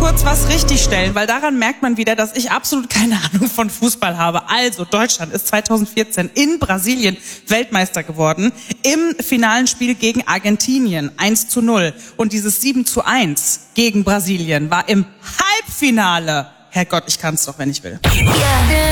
kurz was richtigstellen, weil daran merkt man wieder, dass ich absolut keine Ahnung von Fußball habe. Also, Deutschland ist 2014 in Brasilien Weltmeister geworden. Im finalen Spiel gegen Argentinien 1:0. Und dieses 7:1 gegen Brasilien war im Halbfinale. Herrgott, ich kann's doch, wenn ich will. Yeah.